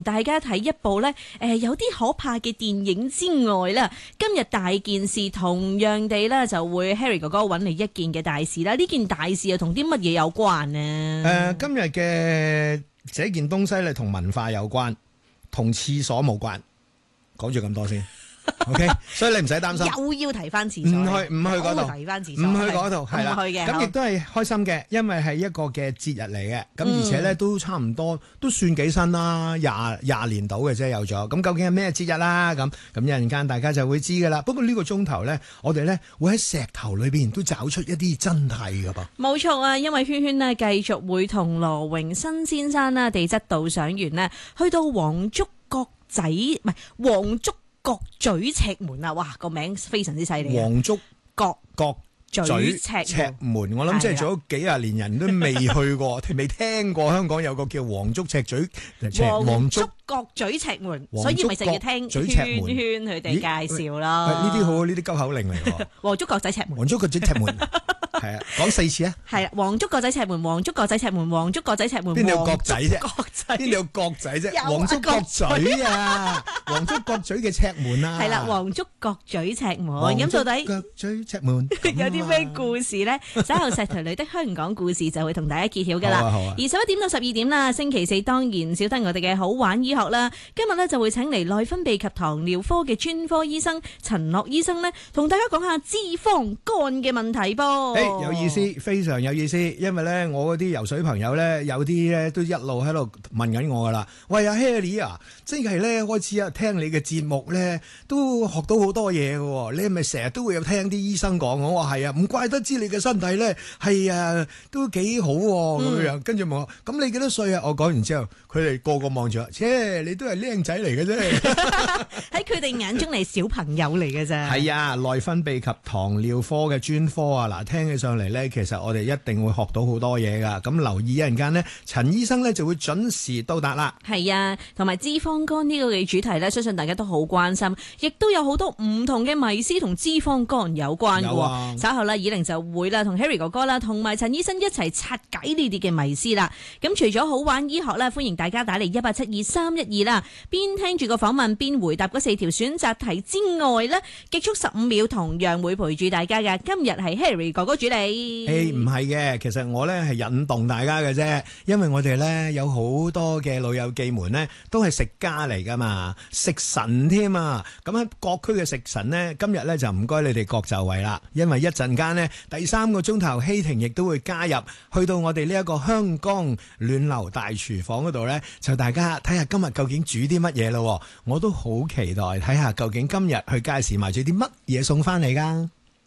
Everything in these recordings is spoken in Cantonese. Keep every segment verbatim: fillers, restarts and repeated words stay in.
大家睇一部咧，誒有啲可怕嘅電影之外啦，今日大件事同樣地咧就會 Harry 哥哥揾嚟一件嘅大事啦。呢件大事又同啲乜嘢有關呢？誒、 呃，今日嘅這件東西咧同文化有關，同廁所冇關。講住咁多先。OK， 所以你唔使擔心， 又要提翻廁所， 唔去唔去嗰度， 提翻廁所， 唔去嗰度係啦。咁亦都係開心嘅，因為係一個嘅節日嚟嘅。咁、嗯、而且咧都差唔多，都算幾新啦，廿廿年到嘅啫有咗。咁究竟係咩節日啦？咁咁一陣間大家就會知噶啦。不過呢個鐘頭咧，我哋咧會喺石頭裏邊都找出一啲真諦噶噃。冇錯啊，因為圈圈呢繼續會同羅榮新先生啦，地質導賞員呢，去到黃竹角仔，唔係黃竹角咀赤門啊！哇，個名非常之犀利。 黃竹角角咀赤赤門，我諗即係做咗幾廿年人都未去過，未聽過香港有個叫黃竹赤咀黃竹角咀赤門，所以咪成日聽圈圈佢哋介紹咯。 呢啲好，呢啲急口令嚟喎。 黃竹角仔赤門， 黃竹角咀赤門。係啊，講四次啊！ 係啊，黃竹角仔赤門，黃竹角仔赤門，黃竹角仔赤門。 邊度有角仔啫？邊度有角仔啫？黃竹角咀啊！黃竹角咀嘅赤門啊！ 係啦，黃竹角咀赤門。咁到底角咀赤門有啲咩故事咧？稍後石頭裏的香港故事就會同大家揭曉噶啦。而十一點到十二點啦，星期四當然少得我哋嘅好玩醫學啦。今日咧就會請嚟內分泌及糖尿科嘅專科醫生陳樂醫生咧，同大家講下脂肪肝嘅問題噃。 Hey, 有意思，非常有意思，因為咧我嗰啲游水朋友咧，有啲咧都一路喺度問緊我噶啦。喂，阿 Harry 啊，即係咧開始啊聽你嘅節目咧，都學到好多嘢嘅。你係咪成日都會有聽啲醫生講？我話係啊，唔怪得知你嘅身體咧係啊都幾好咁樣。跟住問我，咁你幾多歲啊？我講完之後，佢哋個個望住我，切，你都係靚仔嚟嘅啫。 喺佢哋眼中你係小朋友嚟嘅啫。 係啊，內分泌及糖尿科嘅專科啊，嗱，聽起上嚟咧，其實我哋一定會學到好多嘢噶。咁留意一陣間呢，陳醫生咧就會準時到達啦。 係啊，同埋脂肪肝呢個嘅主題咧，相信大家都好關心，亦都有好多唔同嘅迷思同脂肪肝有關嘅。有啊，稍後啦，以玲就會啦，同 Harry 哥哥啦，同埋陳醫生一齊拆解呢啲嘅迷思啦。咁除咗好玩醫學啦，歡迎大家打嚟一八七二三一二啦，邊聽住個訪問邊回答嗰四條選擇題之外呢，極速十五秒同樣會陪住大家噶。今日係 Harry 哥哥主理。 誒，唔係嘅，其實我咧係引動大家嘅啫，因為我哋咧有好多嘅老友記們呢，都係食家嚟噶嘛，食神添啊！咁喺各區嘅食神呢，今日咧就唔該你哋各就位啦，因為一陣間呢，第三個鐘頭希婷亦都會加入，去到我哋呢一個香江暖流大廚房嗰度呢，就大家睇下今日究竟煮啲乜嘢咯。我都好期待睇下究竟今日去街市買咗啲乜嘢送翻嚟噶。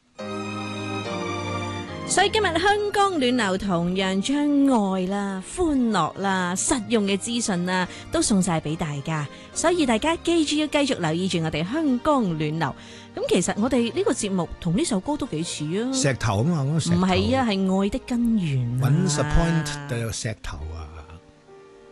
所以今日香江暖流同樣將愛啦、歡樂啦、實用嘅資訊啦，都送晒俾大家。所以大家記住要繼續留意住我哋香江暖流。咁其實我哋呢個節目同呢首歌都幾似啊。 石頭啊嘛，嗰個石頭。 唔係啊，係愛的根源啊。 Once a point 就有石頭啊。